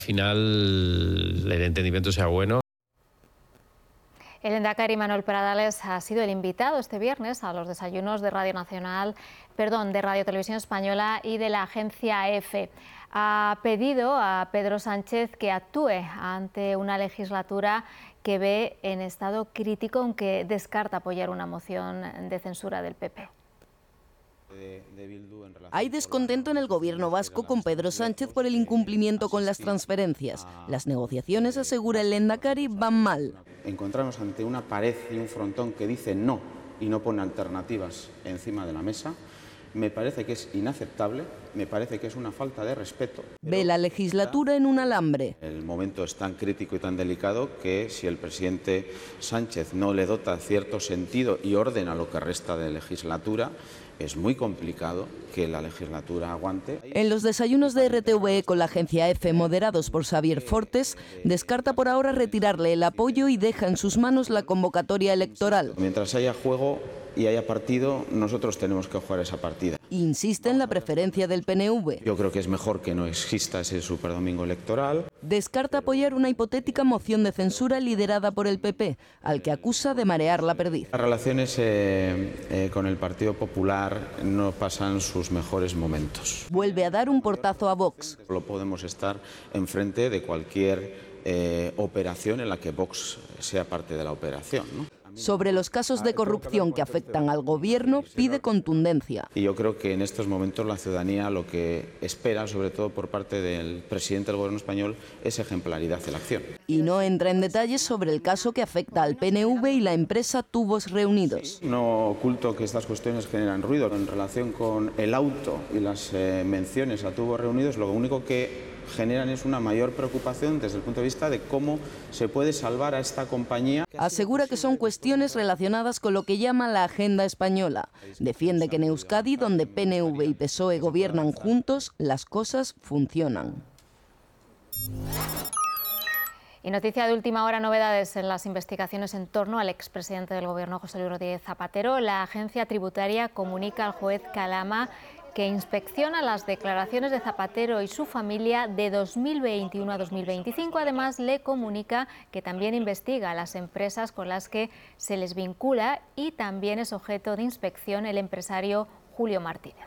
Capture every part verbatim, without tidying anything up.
Al final el entendimiento sea bueno. El lehendakari Manuel Pradales ha sido el invitado este viernes a los desayunos de Radio Nacional, perdón, de Radio Televisión Española y de la agencia EFE. Ha pedido a Pedro Sánchez que actúe ante una legislatura que ve en estado crítico, aunque descarta apoyar una moción de censura del P P. Hay descontento en el gobierno vasco con Pedro Sánchez por el incumplimiento con las transferencias. Las negociaciones, asegura el lehendakari, van mal. Encontramos ante una pared y un frontón que dice no y no pone alternativas encima de la mesa. Me parece que es inaceptable, me parece que es una falta de respeto. Ve la legislatura en un alambre. El momento es tan crítico y tan delicado que si el presidente Sánchez no le dota cierto sentido y orden a lo que resta de legislatura, es muy complicado que la legislatura aguante. En los desayunos de R T V E con la agencia EFE, moderados por Xavier Fortes, descarta por ahora retirarle el apoyo y deja en sus manos la convocatoria electoral. Mientras haya juego y haya partido, nosotros tenemos que jugar esa partida. Insiste en la preferencia del P N V. Yo creo que es mejor que no exista ese superdomingo electoral. Descarta apoyar una hipotética moción de censura liderada por el P P, al que acusa de marear la perdiz. Las relaciones eh, eh, con el Partido Popular no pasan sus mejores momentos. Vuelve a dar un portazo a Vox. No podemos estar enfrente de cualquier eh, operación en la que Vox sea parte de la operación, ¿no? Sobre los casos de corrupción que afectan al gobierno, pide contundencia. Y yo creo que en estos momentos la ciudadanía lo que espera, sobre todo por parte del presidente del gobierno español, es ejemplaridad en la acción. Y no entra en detalles sobre el caso que afecta al P N V y la empresa Tubos Reunidos. No oculto que estas cuestiones generan ruido. En relación con el auto y las eh, menciones a Tubos Reunidos, lo único que generan es una mayor preocupación desde el punto de vista de cómo se puede salvar a esta compañía. Asegura que son cuestiones relacionadas con lo que llama la agenda española. Defiende que en Euskadi, donde P N V y P S O E gobiernan juntos, las cosas funcionan. Y noticia de última hora, novedades en las investigaciones en torno al expresidente del Gobierno, José Luis Rodríguez Zapatero. La agencia tributaria comunica al juez Calama que inspecciona las declaraciones de Zapatero y su familia de dos mil veintiuno a dos mil veinticinco. Además, le comunica que también investiga a las empresas con las que se les vincula y también es objeto de inspección el empresario Julio Martínez.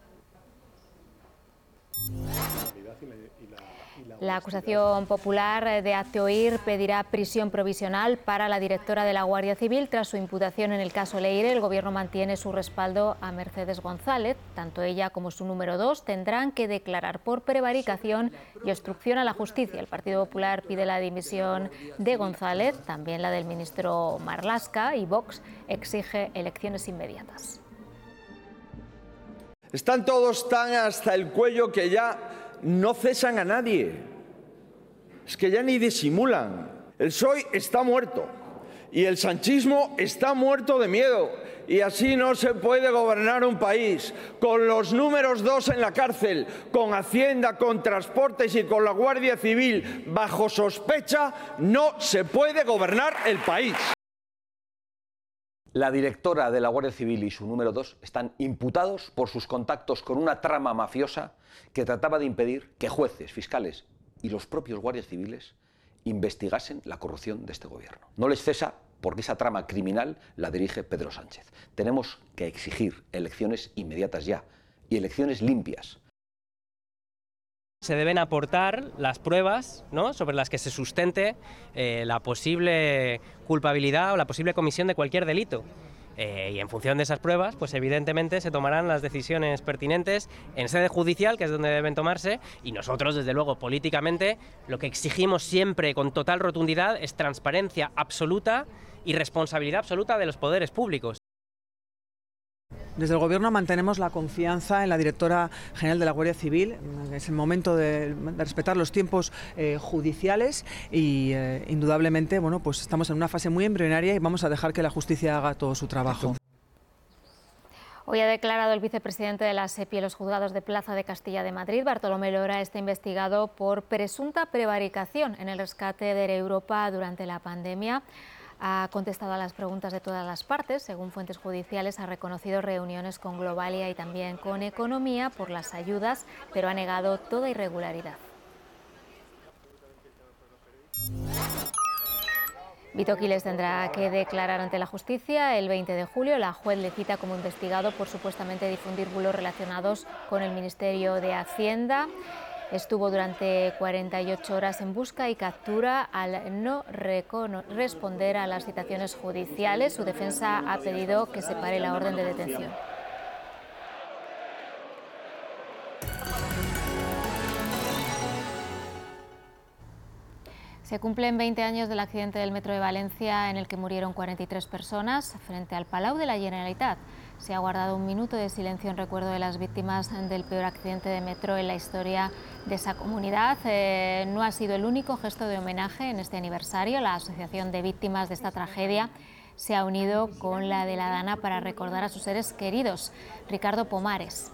La acusación popular de Hazte-Oír pedirá prisión provisional para la directora de la Guardia Civil tras su imputación en el caso Leire. El Gobierno mantiene su respaldo a Mercedes González. Tanto ella como su número dos tendrán que declarar por prevaricación y obstrucción a la justicia. El Partido Popular pide la dimisión de González, también la del ministro Marlaska, y Vox exige elecciones inmediatas. Están todos tan hasta el cuello que ya no cesan a nadie. Es que ya ni disimulan. El P S O E está muerto y el sanchismo está muerto de miedo. Y así no se puede gobernar un país. Con los números dos en la cárcel, con Hacienda, con Transportes y con la Guardia Civil bajo sospecha, no se puede gobernar el país. La directora de la Guardia Civil y su número dos están imputados por sus contactos con una trama mafiosa que trataba de impedir que jueces, fiscales y los propios guardias civiles investigasen la corrupción de este gobierno. No les cesa porque esa trama criminal la dirige Pedro Sánchez. Tenemos que exigir elecciones inmediatas ya y elecciones limpias. Se deben aportar las pruebas, ¿no?, sobre las que se sustente eh, la posible culpabilidad o la posible comisión de cualquier delito. Eh, y en función de esas pruebas, pues evidentemente se tomarán las decisiones pertinentes en sede judicial, que es donde deben tomarse, y nosotros, desde luego, políticamente, lo que exigimos siempre con total rotundidad es transparencia absoluta y responsabilidad absoluta de los poderes públicos. Desde el Gobierno mantenemos la confianza en la directora general de la Guardia Civil. Es el momento de, de respetar los tiempos eh, judiciales y eh, indudablemente, bueno, pues estamos en una fase muy embrionaria y vamos a dejar que la justicia haga todo su trabajo. Hoy ha declarado el vicepresidente de la SEPI en los juzgados de Plaza de Castilla de Madrid. Bartolomé Lora está investigado por presunta prevaricación en el rescate de Air Europa durante la pandemia. Ha contestado a las preguntas de todas las partes. Según fuentes judiciales, ha reconocido reuniones con Globalia y también con Economía por las ayudas, pero ha negado toda irregularidad. Vito Quiles tendrá que declarar ante la justicia el veinte de julio. La juez le cita como investigado por supuestamente difundir bulos relacionados con el Ministerio de Hacienda. Estuvo durante cuarenta y ocho horas en busca y captura al no responder a las citaciones judiciales. Su defensa ha pedido que se pare la orden de detención. Se cumplen veinte años del accidente del metro de Valencia en el que murieron cuarenta y tres personas. Frente al Palau de la Generalitat se ha guardado un minuto de silencio en recuerdo de las víctimas del peor accidente de metro en la historia de esa comunidad. Eh, no ha sido el único gesto de homenaje en este aniversario. La Asociación de Víctimas de esta tragedia se ha unido con la de la Dana para recordar a sus seres queridos. Ricardo Pomares.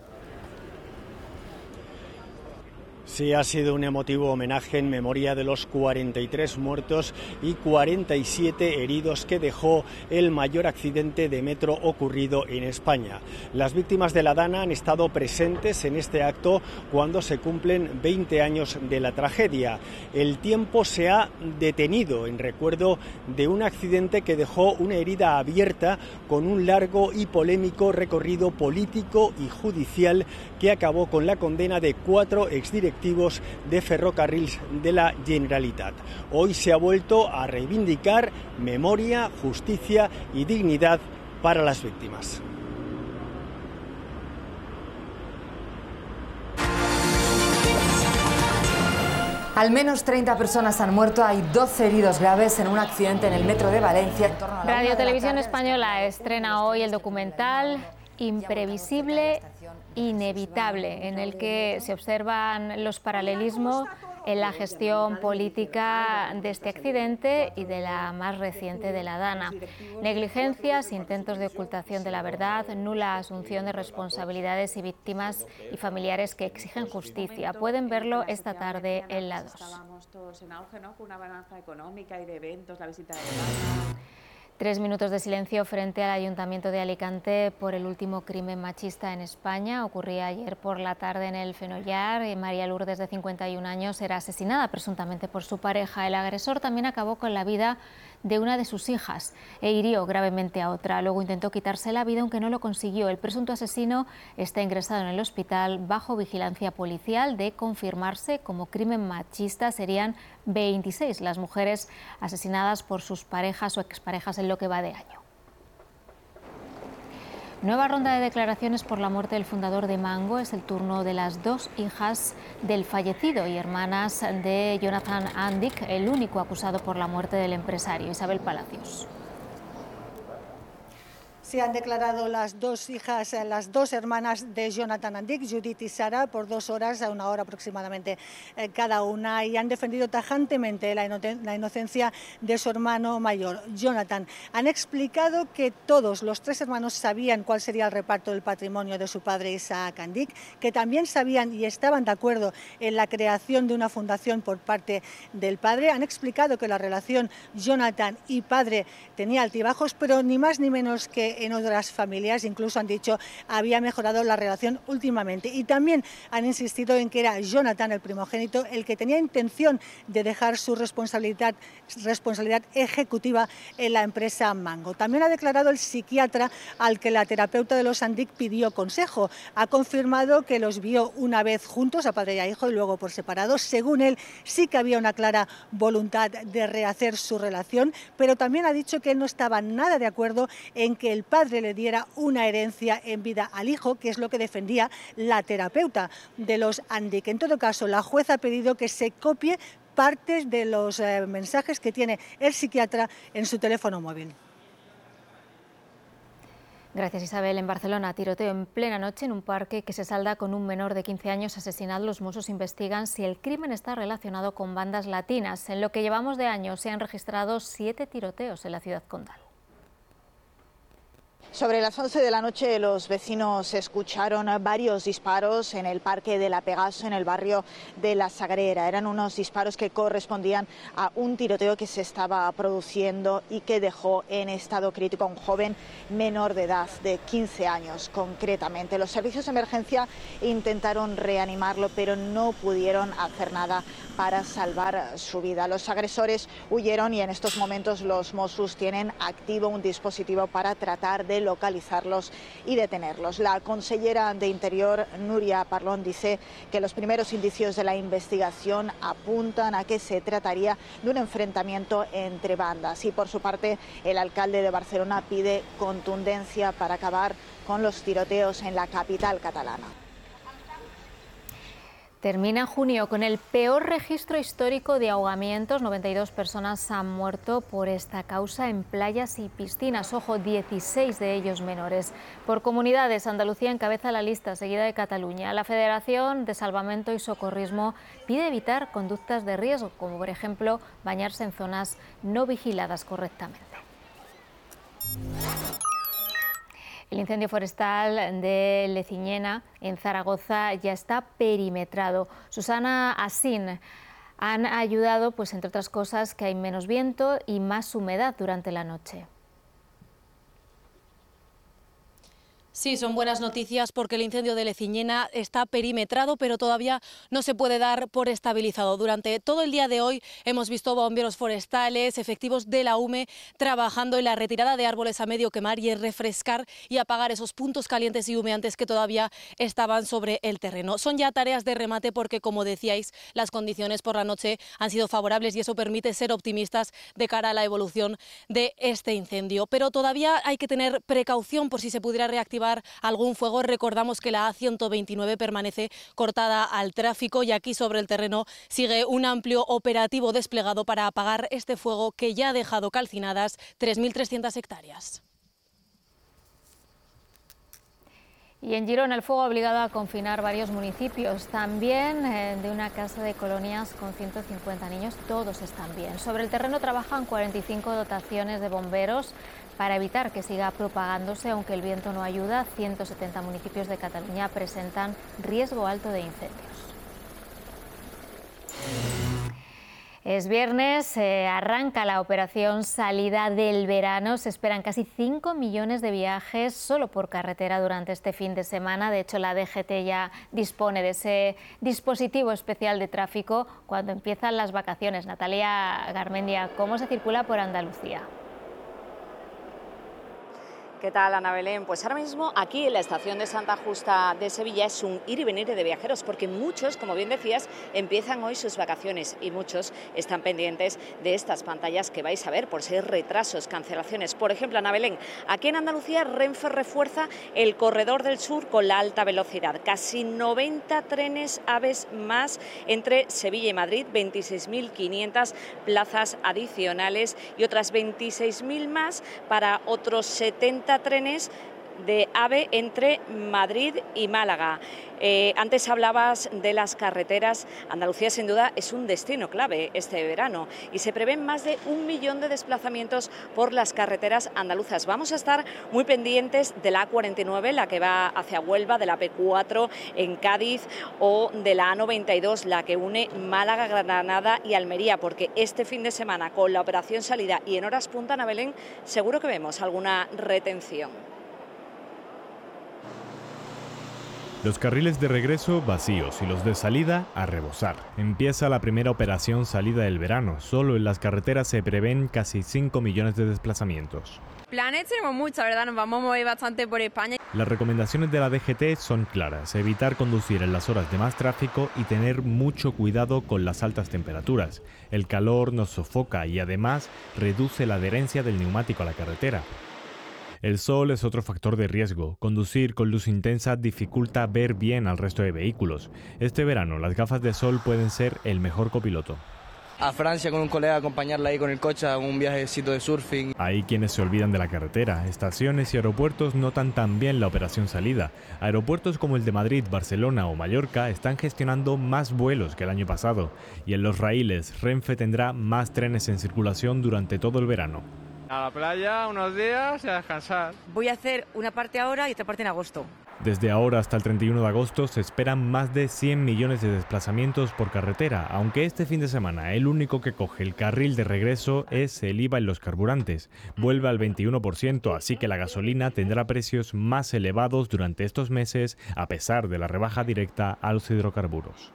Sí, ha sido un emotivo homenaje en memoria de los cuarenta y tres muertos y cuarenta y siete heridos que dejó el mayor accidente de metro ocurrido en España. Las víctimas de la Dana han estado presentes en este acto cuando se cumplen veinte años de la tragedia. El tiempo se ha detenido en recuerdo de un accidente que dejó una herida abierta con un largo y polémico recorrido político y judicial que acabó con la condena de cuatro exdirectivos de Ferrocarrils de la Generalitat. Hoy se ha vuelto a reivindicar memoria, justicia y dignidad para las víctimas. Al menos treinta personas han muerto, hay doce heridos graves en un accidente en el metro de Valencia. Radio Televisión Española estrena hoy el documental Imprevisible, Inevitable, en el que se observan los paralelismos en la gestión política de este accidente y de la más reciente de la Dana. Negligencias, intentos de ocultación de la verdad, nula asunción de responsabilidades y víctimas y familiares que exigen justicia. Pueden verlo esta tarde en la dos. Estábamos todos en auge, ¿no? Con una balanza económica y de eventos, la visita de Tres minutos de silencio frente al Ayuntamiento de Alicante por el último crimen machista en España. Ocurría ayer por la tarde en el Fenollar. María Lourdes, de cincuenta y un años, era asesinada presuntamente por su pareja. El agresor también acabó con la vida de una de sus hijas e hirió gravemente a otra. Luego intentó quitarse la vida, aunque no lo consiguió. El presunto asesino está ingresado en el hospital bajo vigilancia policial. De confirmarse como crimen machista, serían veintiséis las mujeres asesinadas por sus parejas o exparejas en lo que va de año. Nueva ronda de declaraciones por la muerte del fundador de Mango. Es el turno de las dos hijas del fallecido y hermanas de Jonathan Andic, el único acusado por la muerte del empresario. Isabel Palacios. Se han declarado las dos hijas, las dos hermanas de Jonathan Andic, Judith y Sara, por dos horas, a una hora aproximadamente eh, cada una, y han defendido tajantemente la, la inocencia de su hermano mayor, Jonathan. Han explicado que todos los tres hermanos sabían cuál sería el reparto del patrimonio de su padre Isaac Andic, que también sabían y estaban de acuerdo en la creación de una fundación por parte del padre. Han explicado que la relación Jonathan y padre tenía altibajos, pero ni más ni menos que en otras familias, incluso han dicho, había mejorado la relación últimamente. Y también han insistido en que era Jonathan, el primogénito, el que tenía intención de dejar su responsabilidad, responsabilidad ejecutiva en la empresa Mango. También ha declarado el psiquiatra al que la terapeuta de los Andic pidió consejo. Ha confirmado que los vio una vez juntos, a padre y a hijo, y luego por separado. Según él, sí que había una clara voluntad de rehacer su relación, pero también ha dicho que él no estaba nada de acuerdo en que el padre le diera una herencia en vida al hijo, que es lo que defendía la terapeuta de los Andic. En todo caso, la juez ha pedido que se copie partes de los eh, mensajes que tiene el psiquiatra en su teléfono móvil. Gracias, Isabel. En Barcelona, tiroteo en plena noche en un parque que se salda con un menor de quince años asesinado. Los Mossos investigan si el crimen está relacionado con bandas latinas. En lo que llevamos de año se han registrado siete tiroteos en la ciudad condal. Sobre las once de la noche los vecinos escucharon varios disparos en el Parque de la Pegaso, en el barrio de La Sagrera. Eran unos disparos que correspondían a un tiroteo que se estaba produciendo y que dejó en estado crítico a un joven menor de edad, de quince años concretamente. Los servicios de emergencia intentaron reanimarlo, pero no pudieron hacer nada para salvar su vida. Los agresores huyeron y en estos momentos los Mossos tienen activo un dispositivo para tratar de localizarlos y detenerlos. La consellera de Interior, Núria Parlon, dice que los primeros indicios de la investigación apuntan a que se trataría de un enfrentamiento entre bandas. Y por su parte, el alcalde de Barcelona pide contundencia para acabar con los tiroteos en la capital catalana. Termina junio con el peor registro histórico de ahogamientos. noventa y dos personas han muerto por esta causa en playas y piscinas. Ojo, dieciséis de ellos menores. Por comunidades, Andalucía encabeza la lista, seguida de Cataluña. La Federación de Salvamento y Socorrismo pide evitar conductas de riesgo, como por ejemplo bañarse en zonas no vigiladas correctamente. El incendio forestal de Leciñena, en Zaragoza, ya está perimetrado. Susana Asín han ayudado, pues entre otras cosas, que hay menos viento y más humedad durante la noche. Sí, son buenas noticias porque el incendio de Leciñena está perimetrado, pero todavía no se puede dar por estabilizado. Durante todo el día de hoy hemos visto bomberos forestales, efectivos de la U M E, trabajando en la retirada de árboles a medio quemar y en refrescar y apagar esos puntos calientes y humeantes que todavía estaban sobre el terreno. Son ya tareas de remate porque, como decíais, las condiciones por la noche han sido favorables y eso permite ser optimistas de cara a la evolución de este incendio. Pero todavía hay que tener precaución por si se pudiera reactivar algún fuego. Recordamos que la A ciento veintinueve permanece cortada al tráfico y aquí sobre el terreno sigue un amplio operativo desplegado para apagar este fuego que ya ha dejado calcinadas tres mil trescientas hectáreas. Y en Girona el fuego ha obligado a confinar varios municipios, también eh, de una casa de colonias con ciento cincuenta niños. Todos están bien. Sobre el terreno trabajan cuarenta y cinco dotaciones de bomberos para evitar que siga propagándose, aunque el viento no ayuda. ciento setenta municipios de Cataluña presentan riesgo alto de incendios. Es viernes, eh, arranca la operación Salida del Verano. Se esperan casi cinco millones de viajes solo por carretera durante este fin de semana. De hecho, la D G T ya dispone de ese dispositivo especial de tráfico cuando empiezan las vacaciones. Natalia Garmendia, ¿cómo se circula por Andalucía? ¿Qué tal, Ana Belén? Pues ahora mismo aquí en la estación de Santa Justa de Sevilla es un ir y venir de viajeros porque muchos, como bien decías, empiezan hoy sus vacaciones y muchos están pendientes de estas pantallas que vais a ver por ser retrasos, cancelaciones. Por ejemplo, Ana Belén, aquí en Andalucía Renfe refuerza el corredor del sur con la alta velocidad. Casi noventa trenes AVEs más entre Sevilla y Madrid, veintiséis mil quinientas plazas adicionales y otras veintiséis mil más para otros setenta trenes de AVE entre Madrid y Málaga. Eh, antes hablabas de las carreteras. Andalucía sin duda es un destino clave este verano y se prevén más de un millón de desplazamientos por las carreteras andaluzas. Vamos a estar muy pendientes de la A cuarenta y nueve, la que va hacia Huelva, de la P cuatro en Cádiz o de la A noventa y dos, la que une Málaga, Granada y Almería, porque este fin de semana con la operación Salida y en horas punta, Ana Belén, seguro que vemos alguna retención. Los carriles de regreso vacíos y los de salida a rebosar. Empieza la primera operación Salida del Verano. Solo en las carreteras se prevén casi cinco millones de desplazamientos. Planes tenemos muchos, ¿verdad? Nos vamos a mover bastante por España. Las recomendaciones de la D G T son claras: evitar conducir en las horas de más tráfico y tener mucho cuidado con las altas temperaturas. El calor nos sofoca y además reduce la adherencia del neumático a la carretera. El sol es otro factor de riesgo. Conducir con luz intensa dificulta ver bien al resto de vehículos. Este verano las gafas de sol pueden ser el mejor copiloto. A Francia con un colega, acompañarla ahí con el coche a un viajecito de surfing. Hay quienes se olvidan de la carretera. Estaciones y aeropuertos notan también la operación Salida. Aeropuertos como el de Madrid, Barcelona o Mallorca están gestionando más vuelos que el año pasado. Y en los raíles, Renfe tendrá más trenes en circulación durante todo el verano. A la playa unos días y a descansar. Voy a hacer una parte ahora y otra parte en agosto. Desde ahora hasta el treinta y uno de agosto se esperan más de cien millones de desplazamientos por carretera, aunque este fin de semana el único que coge el carril de regreso es el I V A en los carburantes. Vuelve al veintiuno por ciento, así que la gasolina tendrá precios más elevados durante estos meses, a pesar de la rebaja directa a los hidrocarburos.